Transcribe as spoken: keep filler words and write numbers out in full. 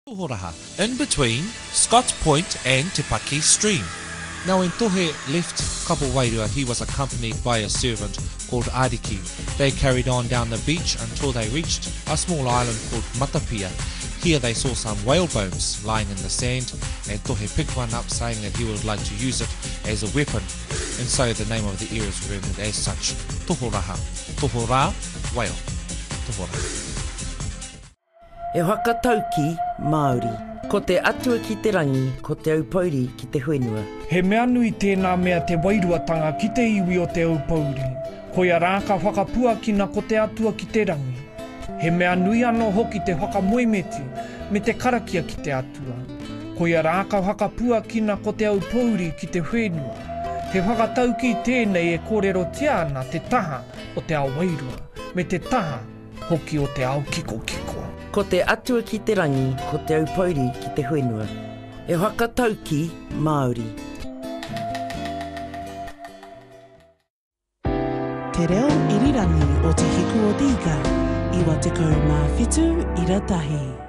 Tohoraha, in between Scotts Point and Te Paki Stream. Now when Tohe left Kapuwairua, he was accompanied by a servant called Ariki. They carried on down the beach until they reached a small island called Matapia. Here they saw some whale bones lying in the sand, and Tohe picked one up saying that he would like to use it as a weapon, and so the name of the area is remembered as such. Tohoraha. Tohora, whale. Tohoraha. E whakatauki Māori. Ko te atua ki te rangi, ko te aupauri ki te whenua. He mea nui tēnā mea te wairuatanga ki te iwi o te aupauri. Ko ia rāka whakapuakina ko te atua ki te rangi. He mea nui anō hoki te whakamoemeti me te karakia ki te atua. Ko ia rāka whakapuakina ko te aupauri ki te whenua. He whakatauki tēnei e kōrero te ana te taha o te awairua, me te taha hoki o te ao kiko kiko. Ko te atua ki te rangi, ko te aupauri ki te whenua. E whakatauki Māori. Te reo irirangi o te hiku o Tiga, iwa te kaumā whitu ira tahi.